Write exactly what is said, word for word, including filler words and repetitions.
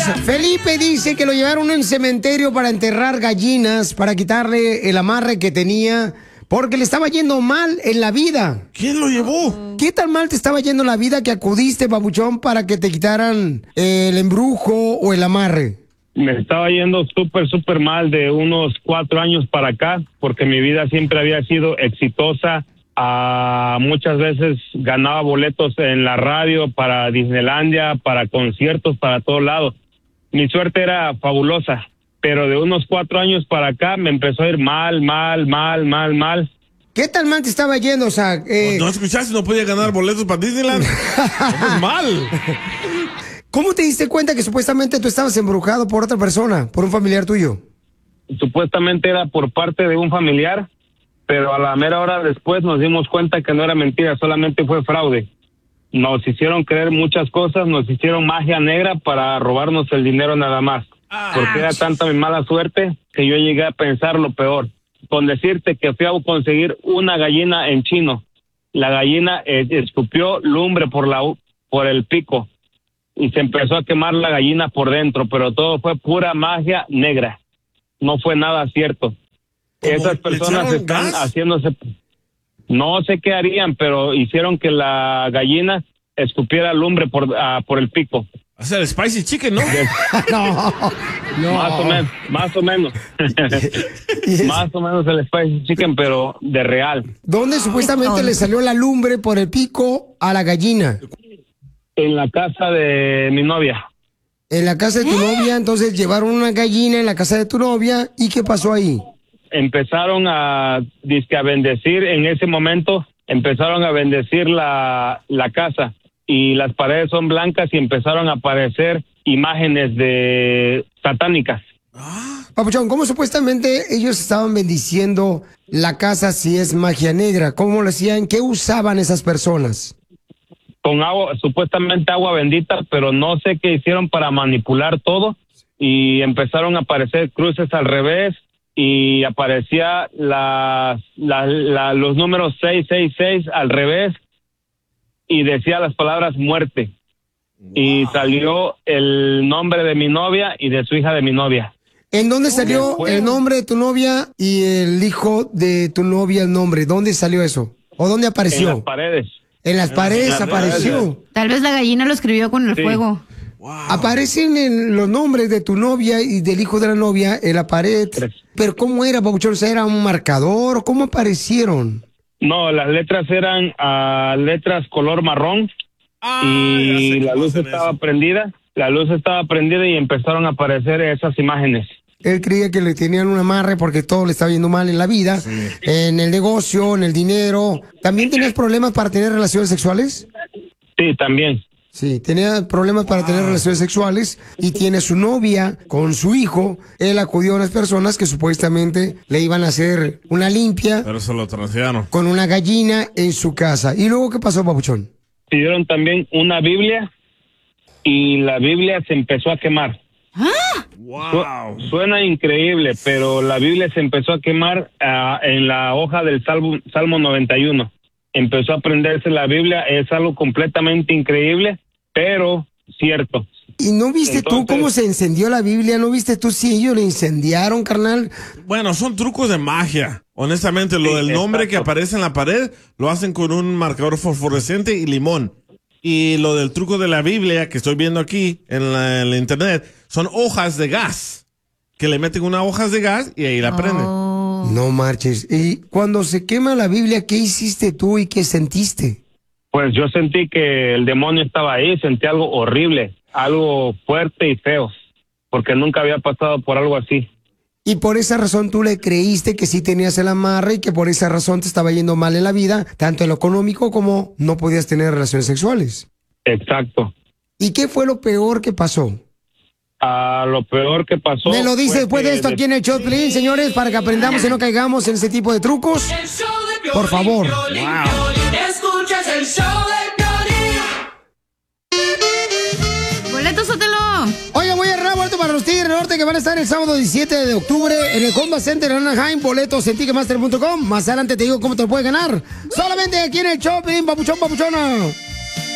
Felipe dice que lo llevaron a un cementerio para enterrar gallinas, para quitarle el amarre que tenía, porque le estaba yendo mal en la vida. ¿Quién lo llevó? ¿Qué tan mal te estaba yendo en la vida que acudiste, babuchón, para que te quitaran el embrujo o el amarre? Me estaba yendo súper, súper mal de unos cuatro años para acá, porque mi vida siempre había sido exitosa. Ah, muchas veces ganaba boletos en la radio para Disneylandia, para conciertos, para todos lados. Mi suerte era fabulosa, pero de unos cuatro años para acá me empezó a ir mal, mal, mal, mal, mal. ¿Qué tan mal te estaba yendo? O sea, eh... ¿No escuchaste? No podía ganar boletos para Disneyland. Es mal. ¿Cómo te diste cuenta que supuestamente tú estabas embrujado por otra persona, por un familiar tuyo? Supuestamente era por parte de un familiar, pero a la mera hora después nos dimos cuenta que no era mentira, solamente fue fraude. Nos hicieron creer muchas cosas, nos hicieron magia negra para robarnos el dinero nada más. Porque era tanta mi mala suerte que yo llegué a pensar lo peor. Con decirte que fui a conseguir una gallina en chino. La gallina eh, escupió lumbre por, la, por el pico y se empezó a quemar la gallina por dentro, pero todo fue pura magia negra. No fue nada cierto. Esas personas están gas? haciéndose... No sé qué harían, pero hicieron que la gallina escupiera lumbre por, uh, por el pico. O sea, el spicy chicken, ¿no? no, no. Más o menos, más o menos. Más o menos el spicy chicken, pero de real. ¿Dónde supuestamente no. le salió la lumbre por el pico a la gallina? En la casa de mi novia. En la casa de tu novia, entonces llevaron una gallina en la casa de tu novia, ¿y qué pasó ahí? Empezaron a, dizque, a bendecir, en ese momento empezaron a bendecir la, la casa y las paredes son blancas y empezaron a aparecer imágenes de satánicas. Papuchón, ¿cómo supuestamente ellos estaban bendiciendo la casa si es magia negra? ¿Cómo lo hacían? ¿Qué usaban esas personas? Con agua, supuestamente agua bendita, pero no sé qué hicieron para manipular todo y empezaron a aparecer cruces al revés y aparecía la, la, la, los números seis seis seis al revés y decía las palabras muerte. Wow. Y salió el nombre de mi novia y de su hija de mi novia. ¿En dónde salió Después, el nombre de tu novia y el hijo de tu novia el nombre? ¿Dónde salió eso? ¿O dónde apareció? En las paredes. En las paredes en las apareció. Paredes. Tal vez la gallina lo escribió con el sí. fuego. Wow. Aparecen en los nombres de tu novia y del hijo de la novia en la pared. Pero ¿cómo era, Pabuchón? ¿Era un marcador? ¿Cómo aparecieron? No, las letras eran uh, letras color marrón ah, y la luz estaba eso. prendida. La luz estaba prendida y empezaron a aparecer esas imágenes. Él creía que le tenían un amarre porque todo le estaba yendo mal en la vida, sí. en el negocio, en el dinero. ¿También tenías problemas para tener relaciones sexuales? Sí, también. Sí, tenía problemas para wow. tener relaciones sexuales y tiene su novia con su hijo. Él acudió a unas personas que supuestamente le iban a hacer una limpia. Pero se lo trajeron. Con una gallina en su casa. ¿Y luego qué pasó, Papuchón? Pidieron también una Biblia y la Biblia se empezó a quemar. ¡Ah! Wow. Su- suena increíble, pero la Biblia se empezó a quemar uh, en la hoja del Salmo, Salmo noventa y uno. Empezó a prenderse la Biblia, es algo completamente increíble, pero cierto. ¿Y no viste Entonces, tú cómo se encendió la Biblia? ¿No viste tú si ellos le incendiaron, carnal? Bueno, son trucos de magia. Honestamente, lo sí, del nombre exacto. que aparece en la pared lo hacen con un marcador fosforescente y limón. Y lo del truco de la Biblia que estoy viendo aquí en la, en la internet son hojas de gas. Que le meten unas hojas de gas y ahí la prenden. Oh. No marches. Y cuando se quema la Biblia, ¿qué hiciste tú y qué sentiste? Pues yo sentí que el demonio estaba ahí, sentí algo horrible, algo fuerte y feo, porque nunca había pasado por algo así. Y por esa razón tú le creíste que sí tenías el amarre y que por esa razón te estaba yendo mal en la vida, tanto en lo económico como no podías tener relaciones sexuales. Exacto. ¿Y qué fue lo peor que pasó? Uh, lo peor que pasó... Me lo dice después de esto aquí en el show, Piolín, señores, para que aprendamos y no caigamos en ese tipo de trucos. Por favor. Wow. Escuchas el show de Piolín. ¡Boletos, Sotelo! Oigan, voy a arreglar boletos para los Tigres del Norte que van a estar el sábado diecisiete de octubre en el Honda Center en Anaheim. Boletos en ticketmaster punto com. Más adelante te digo cómo te lo puedes ganar. Solamente aquí en el show, Piolín, papuchón, papuchona.